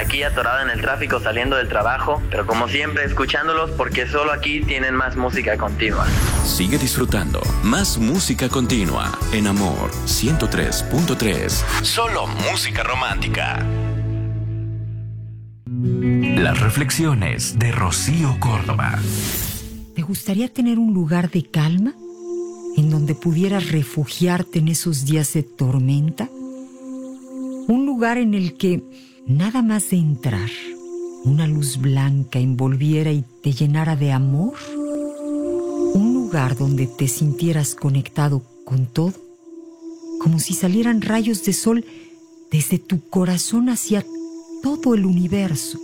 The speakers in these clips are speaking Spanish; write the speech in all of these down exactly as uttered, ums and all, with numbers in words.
aquí atorado en el tráfico saliendo del trabajo, pero como siempre escuchándolos porque solo aquí tienen más música continua. Sigue disfrutando más música continua en Amor ciento tres punto tres. Solo música romántica. Las reflexiones de Rocío Córdoba. ¿Te gustaría tener un lugar de calma en donde pudieras refugiarte en esos días de tormenta? Un lugar en el que nada más de entrar, una luz blanca envolviera y te llenara de amor. Un lugar donde te sintieras conectado con todo, como si salieran rayos de sol desde tu corazón hacia todo el universo.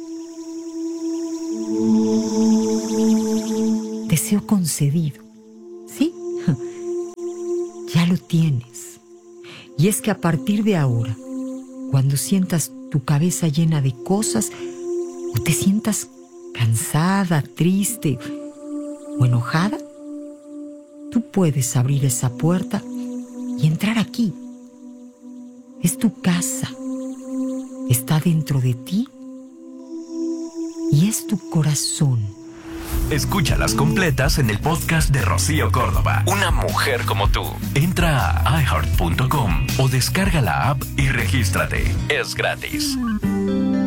Deseo concedido, ¿sí? Ya lo tienes. Y es que a partir de ahora, cuando sientas tu cabeza llena de cosas o te sientas cansada, triste o enojada, tú puedes abrir esa puerta y entrar aquí. Es tu casa, está dentro de ti y es tu corazón. Escúchalas completas en el podcast de Rocío Córdoba. Una mujer como tú. Entra a i heart punto com o descarga la app y regístrate. Es gratis.